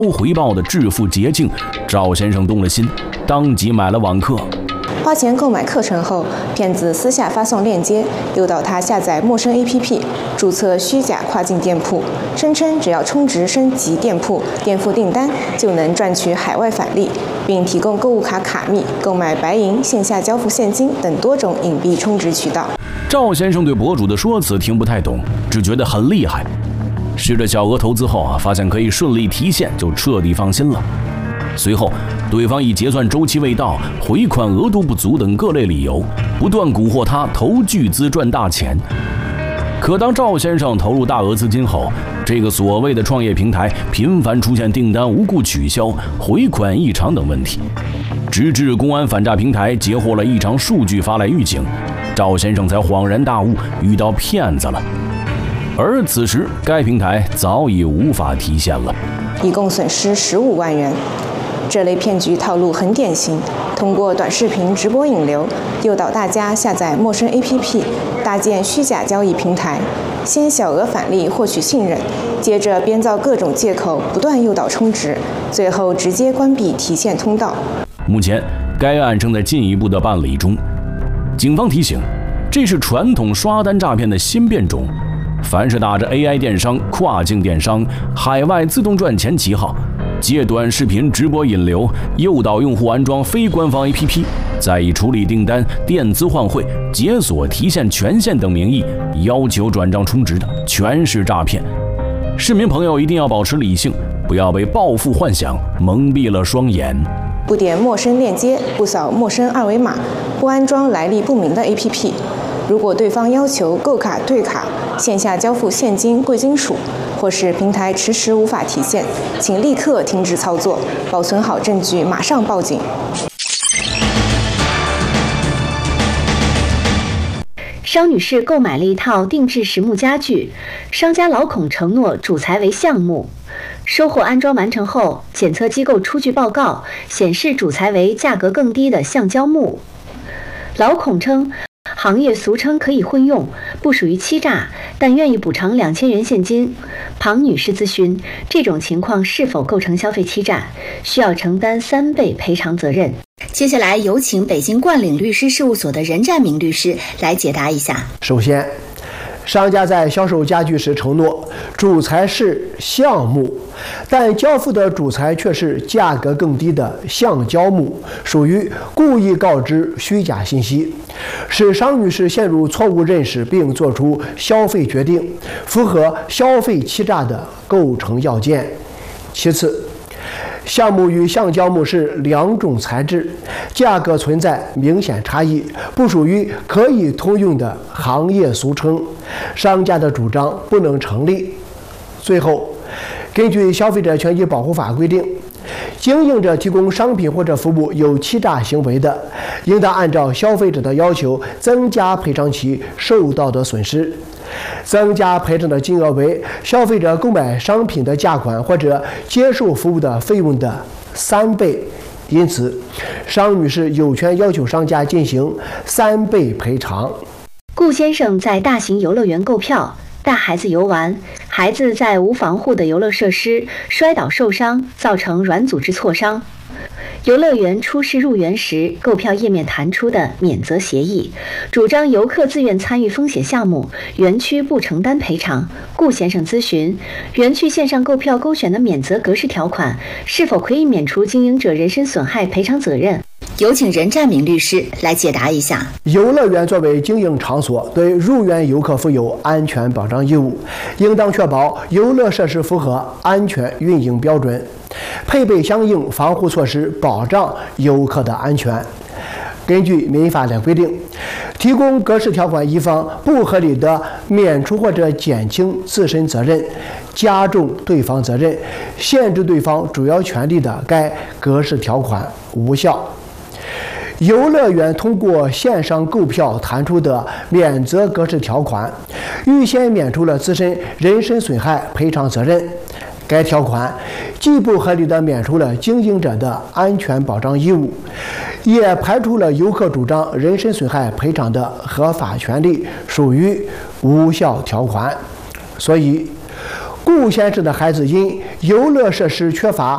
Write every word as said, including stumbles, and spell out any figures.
不回报的致富捷径，赵先生动了心，当即买了网课。 花钱购买课程后，骗子私下发送链接，诱导他下载陌生 A P P， 注册虚假跨境店铺，声称只要充值升级店铺、垫付订单，就能赚取海外返利，并提供购物卡卡密、购买白银、线下交付现金等多种隐蔽充值渠道。 赵先生对博主的说辞听不太懂，只觉得很厉害。试着小额投资后啊，发现可以顺利提现，就彻底放心了。随后，对方以结算周期未到、回款额度不足等各类理由，不断蛊惑他投巨资赚大钱。可当赵先生投入大额资金后，这个所谓的创业平台频繁出现订单无故取消、回款异常等问题，直至公安反诈平台截获了异常数据发来预警，赵先生才恍然大悟，遇到骗子了。而此时，该平台早已无法提现了， 一共损失十五万元。这类骗局套路很典型，通过短视频直播引流，诱导大家下载陌生 A P P， 搭建虚假交易平台，先小额返利获取信任，接着编造各种借口，不断诱导充值，最后直接关闭提现通道。 目前，该案正在进一步的办理中。警方提醒，这是传统刷单诈骗的新变种。凡是打着 A I 电商、跨境电商、海外自动赚钱旗号，借短视频直播引流，诱导用户安装非官方 A P P， 再以处理订单、垫资换汇、解锁提现权限等名义要求转账充值的，全是诈骗。市民朋友一定要保持理性，不要被暴富幻想蒙蔽了双眼。 不点陌生链接，不扫陌生二维码，不安装来历不明的 A P P。如果对方要求购卡退卡、线下交付现金、贵金属，或是平台迟迟无法提现，请立刻停止操作，保存好证据，马上报警。 商女士购买了一套定制实木家具，商家老孔承诺主材为橡木，收货安装完成后，检测机构出具报告显示主材为价格更低的橡胶木。老孔称，行业俗称可以混用，不属于欺诈，但愿意补偿两千元现金。庞女士咨询，这种情况是否构成消费欺诈，需要承担三倍赔偿责任。 接下来有请北京冠岭律师事务所的任占明律师来解答一下。 首先，商家在销售家具时承诺主材是橡木，但交付的主材却是价格更低的橡胶木，属于故意告知虚假信息，使商女士陷入错误认识并做出消费决定，符合消费欺诈的构成要件。其次，橡木与橡胶木是两种材质，价格存在明显差异，不属于可以通用的行业俗称，商家的主张不能成立。最后，根据《消费者权益保护法》规定，经营者提供商品或者服务有欺诈行为的，应当按照消费者的要求增加赔偿其受到的损失。增加赔偿的金额为消费者购买商品的价款或者接受服务的费用的三倍。因此，商女士有权要求商家进行三倍赔偿。 顾先生在大型游乐园购票，带孩子游玩，孩子在无防护的游乐设施摔倒受伤，造成软组织挫伤。游乐园出示入园时购票页面弹出的免责协议，主张游客自愿参与风险项目，园区不承担赔偿。顾先生咨询，园区线上购票勾选的免责格式条款是否可以免除经营者人身损害赔偿责任？ 有请任占明律师来解答一下。 游乐园作为经营场所，对入园游客负有安全保障义务，应当确保游乐设施符合安全运营标准，配备相应防护措施，保障游客的安全。根据民法的规定，提供格式条款一方不合理的免除或者减轻自身责任，加重对方责任，限制对方主要权利的，该格式条款无效。游乐园通过线上购票弹出的免责格式条款，预先免除了自身人身损害赔偿责任。该条款既不合理地免除了经营者的安全保障义务，也排除了游客主张人身损害赔偿的合法权利，属于无效条款。所以，顾先生的孩子因游乐设施缺乏